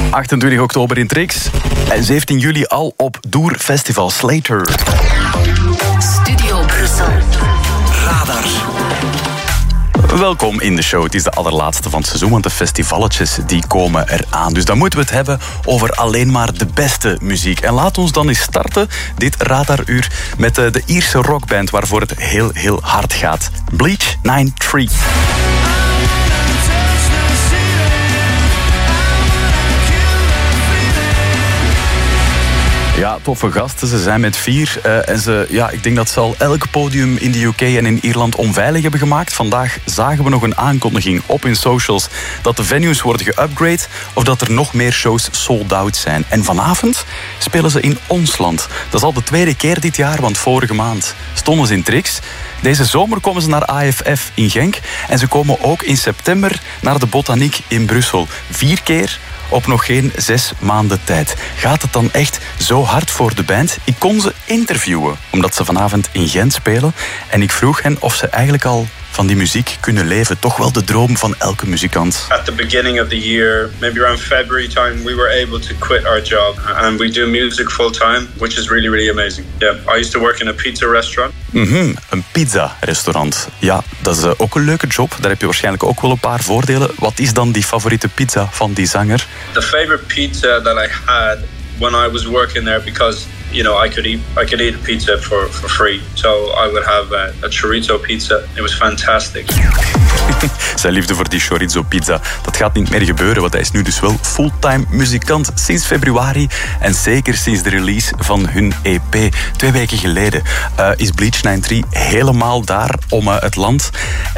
28 oktober in Trix en 17 juli al op Doer Festival Slater. Studio Brussel. Radar. Welkom in de show. Het is de allerlaatste van het seizoen, want de festivalletjes die komen eraan. Dus dan moeten we het hebben over alleen maar de beste muziek. En laat ons dan eens starten, dit radaruur, met de Ierse rockband waarvoor het heel, heel hard gaat. Bleach 93. Ja, toffe gasten. Ze zijn met 4. En ik denk dat ze al elk podium in de UK en in Ierland onveilig hebben gemaakt. Vandaag zagen we nog een aankondiging op hun socials dat de venues worden geupgrade of dat er nog meer shows sold out zijn. En vanavond spelen ze in ons land. Dat is al de tweede keer dit jaar, want vorige maand stonden ze in Trix. Deze zomer komen ze naar AFF in Genk. En ze komen ook in september naar de Botaniek in Brussel. 4 keer op nog geen 6 maanden tijd. Gaat het dan echt zo hard voor de band? Ik kon ze interviewen, omdat ze vanavond in Gent spelen. En ik vroeg hen of ze eigenlijk al van die muziek kunnen leven. Toch wel de droom van elke muzikant. At the beginning of the year, maybe around February time, we were able to quit our job. And we do music full time, which is really, really amazing. Yeah, I used to work in a pizza restaurant. Een pizza-restaurant. Ja, dat is ook een leuke job. Daar heb je waarschijnlijk ook wel een paar voordelen. Wat is dan die favoriete pizza van die zanger? The favorite pizza that I had when I was working there, because I could eat pizza for free. So I would have a chorizo pizza. It was fantastic. Zijn liefde voor die chorizo pizza, dat gaat niet meer gebeuren, want hij is nu dus wel fulltime muzikant sinds februari en zeker sinds de release van hun EP 2 weken geleden. Is Bleach 93 helemaal daar om het land,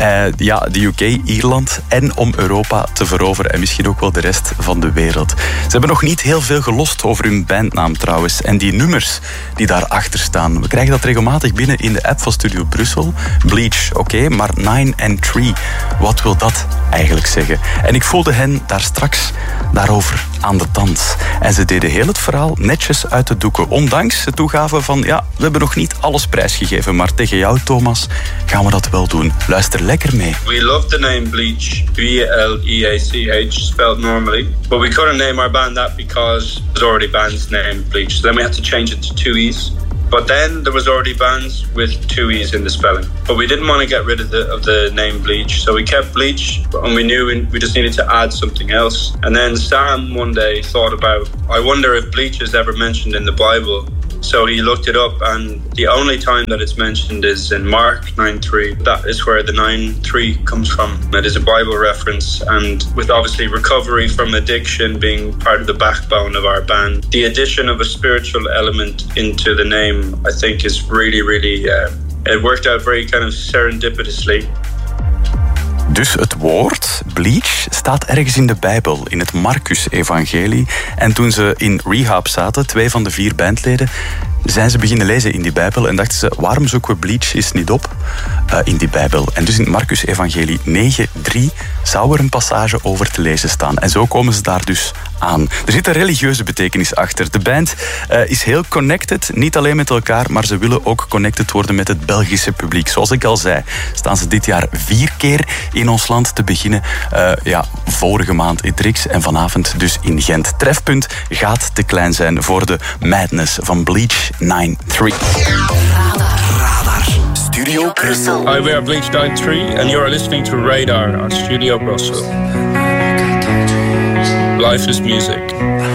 de UK, Ierland en om Europa te veroveren en misschien ook wel de rest van de wereld. Ze hebben nog niet heel veel gelost over hun bandnaam trouwens en die nummers die daarachter staan. We krijgen dat regelmatig binnen in de app van Studio Brussel. Bleach, oké, maar 9 en 3. Wat wil dat eigenlijk zeggen? En ik voelde hen daar straks daarover aan de tand. En ze deden heel het verhaal netjes uit de doeken. Ondanks ze toegaven van, we hebben nog niet alles prijsgegeven. Maar tegen jou, Thomas, gaan we dat wel doen. Luister lekker mee. We love the name Bleach, B-L-E-A-C-H, spelled normally. But we couldn't name our band that because there's already bands named Bleach. So then we had to change it to 2 E's. But then there was already bands with 2 E's in the spelling. But we didn't want to get rid of the name Bleach. So we kept Bleach, and we knew we just needed to add something else. And then Sam one day thought about, I wonder if Bleach is ever mentioned in the Bible. So he looked it up, and the only time that it's mentioned is in Mark 9:3. That is where the 9:3 comes from. It is a Bible reference, and with obviously recovery from addiction being part of the backbone of our band, the addition of a spiritual element into the name, I think, is really, really, it worked out very kind of serendipitously. Dus het woord bleach staat ergens in de Bijbel, in het Marcus-evangelie. En toen ze in rehab zaten, 2 van de 4 bandleden, zijn ze beginnen lezen in die Bijbel en dachten ze, waarom zoeken we bleach eens niet op in die Bijbel? En dus in het Marcus-evangelie 9:3 zou er een passage over te lezen staan. En zo komen ze daar dus aan. Er zit een religieuze betekenis achter. De band is heel connected, niet alleen met elkaar, maar ze willen ook connected worden met het Belgische publiek. Zoals ik al zei, staan ze dit jaar 4 keer in ons land te beginnen. Vorige maand in Trix en vanavond dus in Gent. Trefpunt gaat te klein zijn voor de madness van Bleach 93. Radar. Studio Brussel. Hi, we are Bleach 93, and you are listening to Radar on Studio Brussel. Life is music.